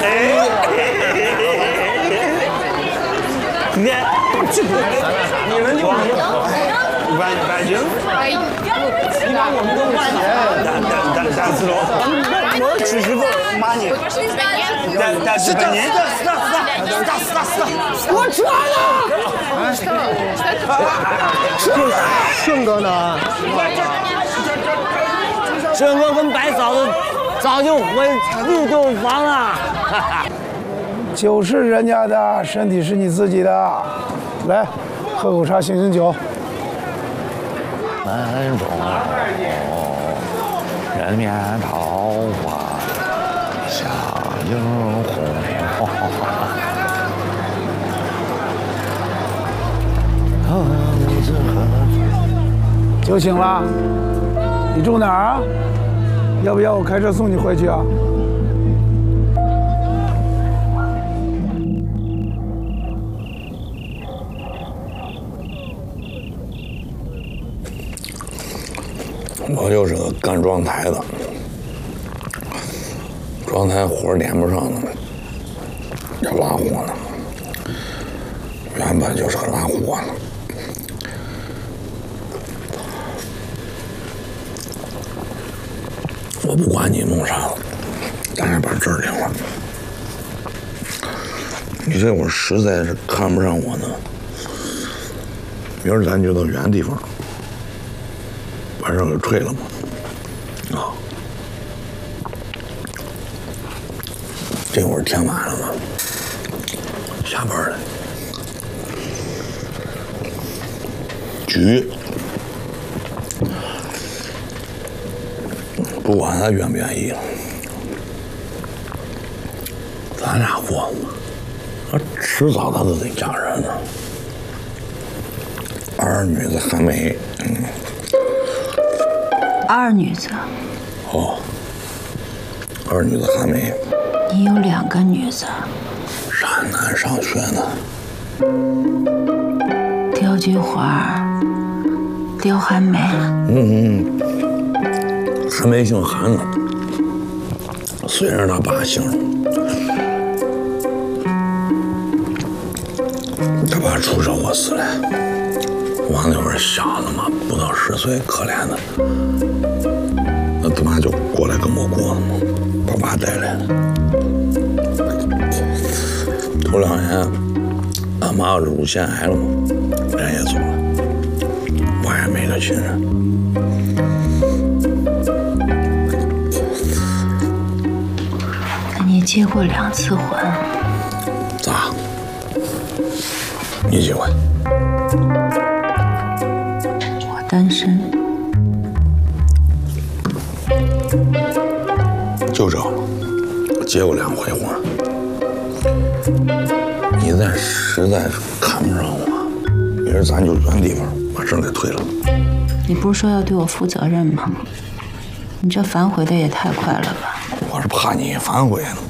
你看，你们就晚景，一般我们都晚点，但是我只是个马年，但是本年，我穿了，顺哥呢？顺哥跟白嫂子早就回绿豆房了。 酒是人家的，身体是你自己的。来，喝口茶，醒醒酒。 门中人面桃花下映红。 酒醒了，你住哪儿啊？要不要我开车送你回去啊？ 我就是个干装台的，装台活连不上呢，这拉货呢，原本就是个拉货呢。我不管你弄啥了，咱也把这儿领了。你这会儿实在是看不上我呢，明儿咱就到原地方把这给退了嘛。啊，这会儿天晚上了，下班了，局。不管他愿不愿意了，咱俩过嘛，迟早他都得嫁人呢。二女子还没， 二女子。 哦，二女子还没。 你有2个女子。 山南上学呢。 刁菊花，刁寒梅。 还没姓韩呢，虽然他爸姓，他爸出车祸死了，我那会儿小子嘛，不到10岁，可怜的，那他妈就过来跟我过了嘛，他爸带来的。头2年，俺妈乳腺癌了嘛，人也走了，我也没个亲人。 你结过2次婚？ 咋？你结婚？ 我单身。 就这，我结过2回婚。你再实在是看不上我，明儿咱就原地方把证给退了。 你不是说要对我负责任吗？你这反悔的也太快了吧！ 我是怕你反悔呢。